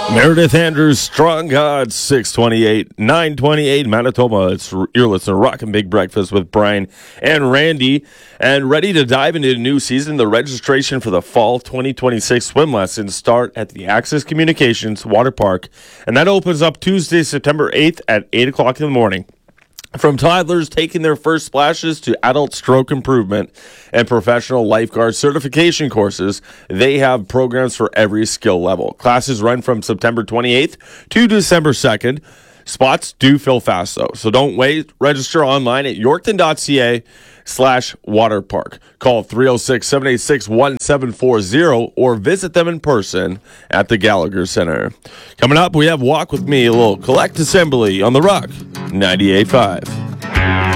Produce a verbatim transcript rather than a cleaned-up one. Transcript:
Meredith Andrews, Strong Gods, six twenty-eight, nine twenty-eight, Manitoba. It's you're listening to Rockin' Big Breakfast with Brian and Randy. And ready to dive into the new season, the registration for the fall twenty twenty-six swim lessons start at the Access Communications Water Park. And that opens up Tuesday, September eighth at eight o'clock in the morning. From toddlers taking their first splashes to adult stroke improvement and professional lifeguard certification courses, they have programs for every skill level. Classes run from September twenty-eighth to December second. Spots do fill fast, though, so don't wait. Register online at yorkton.ca slash water park. Call three oh six, seven eight six, one seven four zero or visit them in person at the Gallagher Center. Coming up, we have Walk With Me, a little collect assembly on the Rock ninety-eight point five.